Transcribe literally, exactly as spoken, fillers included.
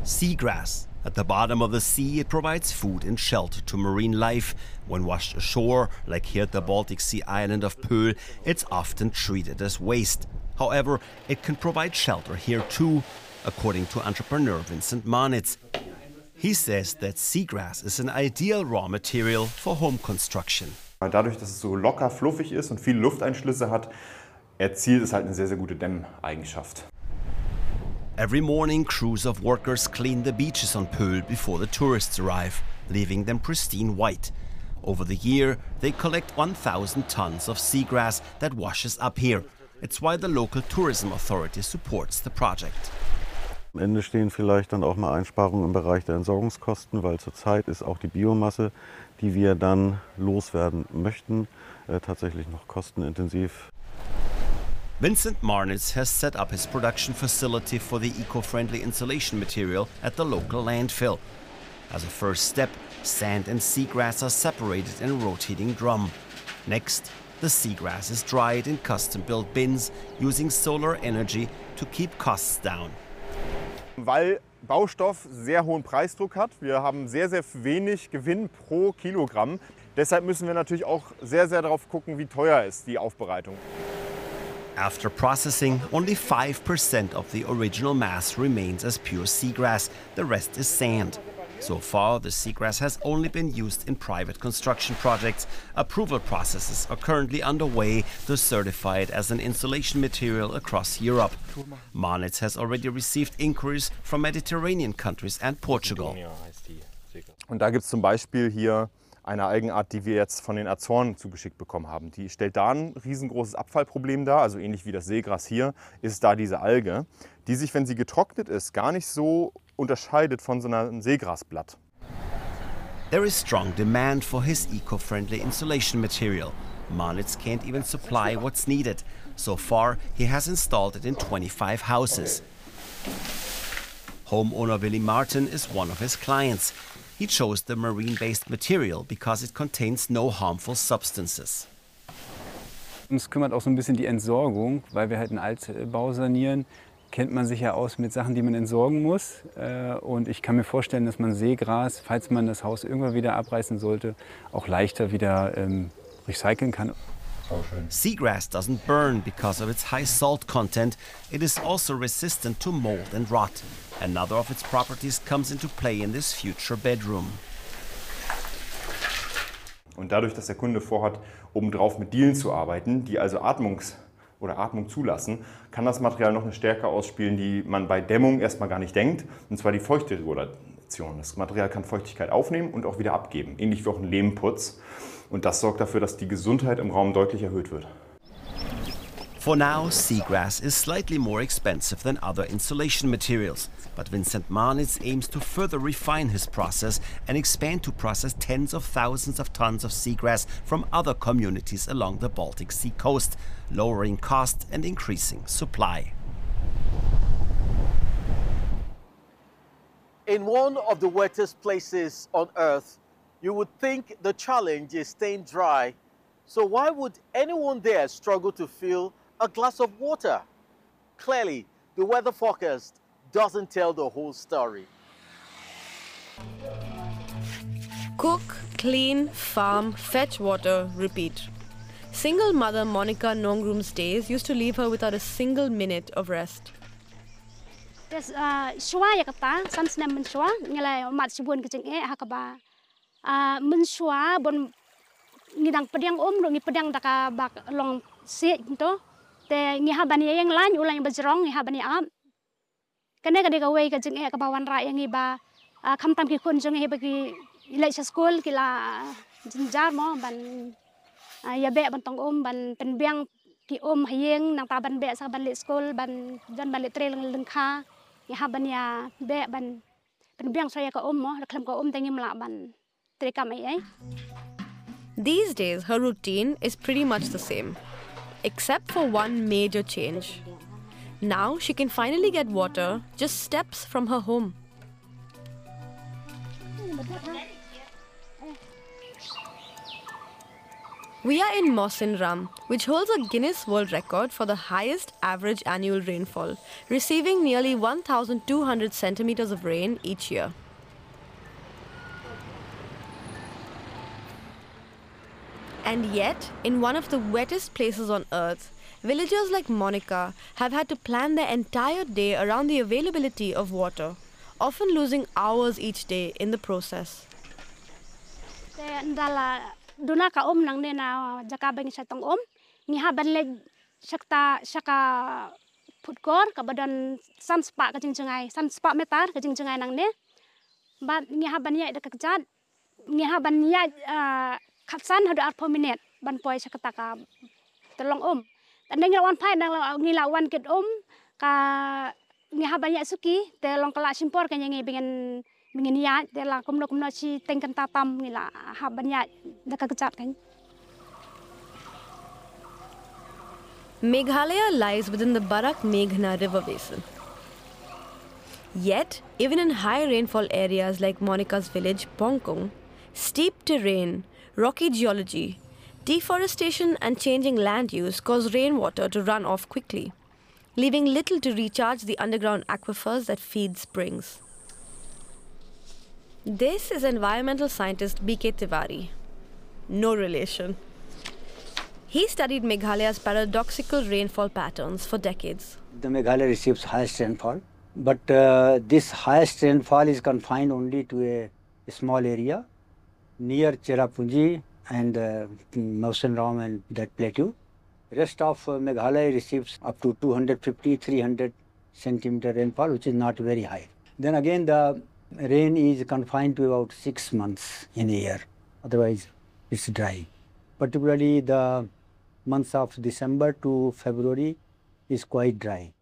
Seagrass. At the bottom of the sea, it provides food and shelter to marine life. When washed ashore, like here at the Baltic Sea island of Pöhl, it's often treated as waste. However, it can provide shelter here too, according to entrepreneur Vincent Marnitz. He says that seagrass is an ideal raw material for home construction. Dadurch, dass es so locker, fluffig ist und viele Lufteinschlüsse hat, erzielt es halt eine sehr, sehr gute Dämmeigenschaft. Every morning, crews of workers clean the beaches on Pöhl before the tourists arrive, leaving them pristine white. Over the year, they collect one thousand tons of seagrass that washes up here. It's why the local tourism authority supports the project. Am Ende stehen vielleicht dann auch mal Einsparungen im Bereich der Entsorgungskosten, weil zurzeit ist auch die Biomasse, die wir dann loswerden möchten, äh, tatsächlich noch kostenintensiv. Vincent Marnitz has set up his production facility for the eco-friendly insulation material at the local landfill. As a first step, sand and seagrass are separated in a rotating drum. Next, the seagrass is dried in custom-built bins using solar energy to keep costs down. Weil Baustoff sehr hohen Preisdruck hat. Wir haben sehr, sehr wenig Gewinn pro Kilogramm. Deshalb müssen wir natürlich auch sehr, sehr darauf gucken, wie teuer ist die Aufbereitung. After processing, only five percent of the original mass remains as pure seagrass. The rest is sand. So far, the seagrass has only been used in private construction projects. Approval processes are currently underway to certify it as an insulation material across Europe. Marnitz has already received inquiries from Mediterranean countries and Portugal. Und da gibt es zum Beispiel hier eine Algenart, die wir jetzt von den Azoren zugeschickt bekommen haben. Die stellt da ein riesengroßes Abfallproblem dar, also ähnlich wie das Seegras hier, ist da diese Alge, die sich, wenn sie getrocknet ist, gar nicht so unterscheidet von so einem Seegrasblatt. There is strong demand for his eco-friendly insulation material. Marnitz can't even supply what's needed. So far, he has installed it in twenty-five houses. Homeowner Willy Martin is one of his clients. He chose the marine-based material because it contains no harmful substances. Uns kümmert auch so ein bisschen die Entsorgung, weil wir halt einen Altbau sanieren. Kennt man sich ja aus mit Sachen, die man entsorgen muss. Und ich kann mir vorstellen, dass man Seegras, falls man das Haus irgendwann wieder abreißen sollte, auch leichter wieder ähm, recyceln kann. Seagrass doesn't burn because of its high salt content. It is also resistant to mold and rot. Another of its properties comes into play in this future bedroom. Und dadurch, dass der Kunde vorhat, obendrauf mit Dielen zu arbeiten, die also Atmungs- oder Atmung zulassen, kann das Material noch eine Stärke ausspielen, die man bei Dämmung erstmal gar nicht denkt, und zwar die Feuchteregulation. Das Material kann Feuchtigkeit aufnehmen und auch wieder abgeben, ähnlich wie auch ein Lehmputz. Und das sorgt dafür, dass die Gesundheit im Raum deutlich erhöht wird. For now, seagrass is slightly more expensive than other insulation materials, but Vincent Marnitz aims to further refine his process and expand to process tens of thousands of tons of seagrass from other communities along the Baltic Sea coast, lowering cost and increasing supply. In one of the wettest places on Earth, you would think the challenge is staying dry. So why would anyone there struggle to fill a glass of water? Clearly, the weather forecast doesn't tell the whole story. Cook, clean, farm, fetch water, repeat. Single mother Monica Nongrum's days used to leave her without a single minute of rest. Des shwa ya kata san snem men shwa ngala mat sibun kecing e hakaba men shwa bon ngidang pedang om ro ngi pedang taka bak long se to te ngi habani yang lan ulang bajrong ngi habani am kene ka de ka we kecing e ka bawan ra yang ngi ba kham tam ki kun jong e ba ki lai sa school ki la jinjar mo ban ya be ban tong om ban pen biang ki om hayeng nang ta ban be sa ban le school ban jan ban le tre leng kha ngi habani ya be ban pen biang sa ya ka om mo kham ka om te ngi mla ban tre kam ai. These days, her routine is pretty much the same, except for one major change. Now she can finally get water just steps from her home. We are in Mawsynram, which holds a Guinness World Record for the highest average annual rainfall, receiving nearly one thousand two hundred centimeters of rain each year. And yet, in one of the wettest places on earth, villagers like Monica have had to plan their entire day around the availability of water, often losing hours each day in the process. Duna ka om nang nena jaka bang sa tong om ni ha ban leg sakta saka putkor ka badan san spa ka jingjengai san spa metar ka jingjengai nang ne ba ni ha ban ya da ka jat ni ha ban ya khatsan hadu ar per minute ban poi sakta ka tolong om tan nang wan pai nang ngi la wan ket om ka ni ha ban ya suki te long kala simpor ka ngi bengen Meghalaya lies within the Barak-Meghna river basin. Yet, even in high rainfall areas like Monica's village, Pongkong, steep terrain, rocky geology, deforestation and changing land use cause rainwater to run off quickly, leaving little to recharge the underground aquifers that feed springs. This is environmental scientist B K Tiwari. No relation. He studied Meghalaya's paradoxical rainfall patterns for decades. The Meghalaya receives highest rainfall, but uh, this highest rainfall is confined only to a, a small area near Cherrapunji and uh, Mawsynram and that plateau. Rest of uh, Meghalaya receives up to two hundred fifty to three hundred centimeter rainfall, which is not very high. Then again, the rain is confined to about six months in a year. Otherwise, it's dry. Particularly the months of December to February is quite dry.